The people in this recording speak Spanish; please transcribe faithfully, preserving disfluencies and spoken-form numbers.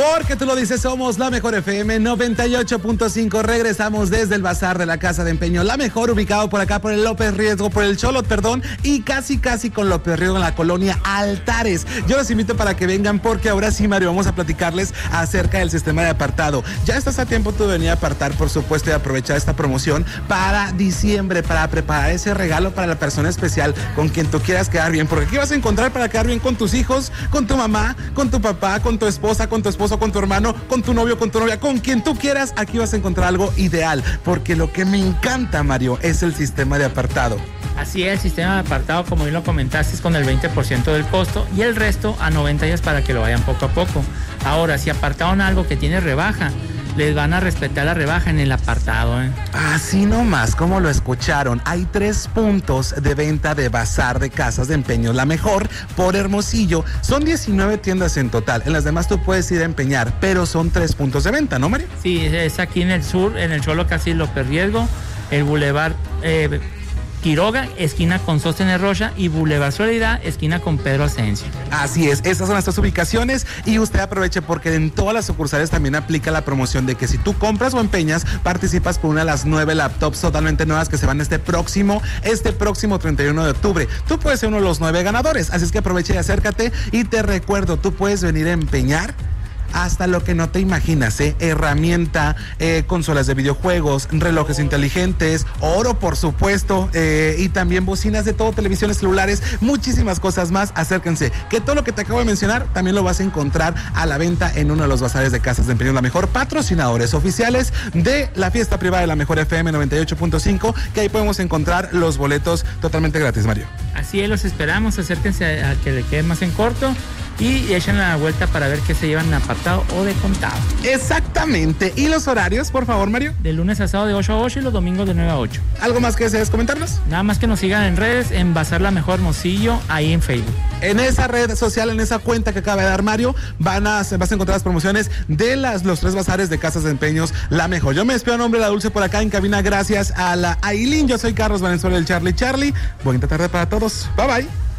Porque tú lo dices, somos La Mejor F M noventa y ocho punto cinco. Regresamos desde el Bazar de la Casa de Empeño La Mejor, ubicado por acá por el López Riesgo, por el Cholot, perdón, y casi casi con López Riesgo en la colonia Altares. Yo los invito para que vengan porque ahora sí, Mario, vamos a platicarles acerca del sistema de apartado. Ya estás a tiempo tú de venir a apartar, por supuesto, y aprovechar esta promoción para diciembre, para preparar ese regalo para la persona especial con quien tú quieras quedar bien. Porque aquí vas a encontrar para quedar bien con tus hijos, con tu mamá, con tu papá, con tu esposa, con tu esposo, con tu hermano, con tu novio, con tu novia, con quien tú quieras. Aquí vas a encontrar algo ideal, porque lo que me encanta, Mario, es el sistema de apartado. Así es, el sistema de apartado, como bien lo comentaste, es con el veinte por ciento del costo y el resto a noventa días para que lo vayan poco a poco. Ahora, si apartaron algo que tiene rebaja, les van a respetar la rebaja en el apartado, ¿eh? Así nomás, como lo escucharon, hay tres puntos de venta de Bazar de Casas de Empeño La Mejor por Hermosillo. Son diecinueve tiendas en total. En las demás tú puedes ir a empeñar, pero son tres puntos de venta, ¿no, Mario? Sí, es aquí en el sur, en el Cholo casi López Riesgo, el Boulevard eh, Quiroga, esquina con Sóstenes Rocha, y Boulevard Solidaridad, esquina con Pedro Asensio. Así es, estas son las tres ubicaciones y usted aproveche porque en todas las sucursales también aplica la promoción de que si tú compras o empeñas, participas por una de las nueve laptops totalmente nuevas que se van este próximo, este próximo treinta y uno de octubre. Tú puedes ser uno de los nueve ganadores, así es que aproveche y acércate, y te recuerdo, tú puedes venir a empeñar hasta lo que no te imaginas, ¿eh? Herramienta, eh, consolas de videojuegos, relojes inteligentes, oro, por supuesto, eh, y también bocinas de todo, televisiones celulares, muchísimas cosas más. Acérquense, que todo lo que te acabo de mencionar también lo vas a encontrar a la venta en uno de los bazares de Casas de Empeño La Mejor, patrocinadores oficiales de la fiesta privada de La Mejor F M noventa y ocho punto cinco, que ahí podemos encontrar los boletos totalmente gratis, Mario. Así es, los esperamos, acérquense a, a que le quede más en corto y echen la vuelta para ver qué se llevan apartado o de contado. Exactamente. ¿Y los horarios, por favor, Mario? De lunes a sábado de ocho a ocho y los domingos de nueve a ocho. ¿Algo más que desees comentarnos? Nada más que nos sigan en redes, en Bazar La Mejor Hermosillo, ahí en Facebook. En esa red social, en esa cuenta que acaba de dar Mario, van a, vas a encontrar las promociones de las, los tres bazares de Casas de Empeños La Mejor. Yo me despido a nombre de la Dulce por acá en cabina, gracias a la Ailín. Yo soy Carlos Valenzuela, el Charlie Charlie. Bonita tarde para todos. Bye bye.